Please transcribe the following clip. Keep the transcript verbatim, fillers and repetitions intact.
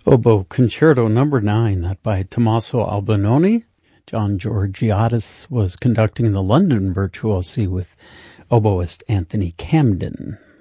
Oboe Concerto Number Nine, that by Tommaso Albinoni. John Georgiadis was conducting the London Virtuosi with oboist Anthony Camden.